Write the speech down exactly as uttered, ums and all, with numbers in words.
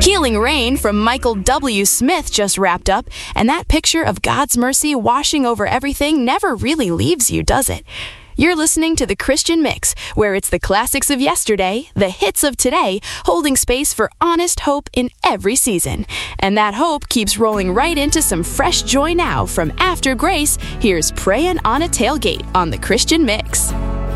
Healing Rain from Michael W. Smith just wrapped up, and that picture of God's mercy washing over everything never really leaves you, does it? You're listening to The Christian Mix, where it's the classics of yesterday, the hits of today, holding space for honest hope in every season. And that hope keeps rolling right into some fresh joy now from After Grace. Here's Prayin' on a Tailgate on The Christian Mix.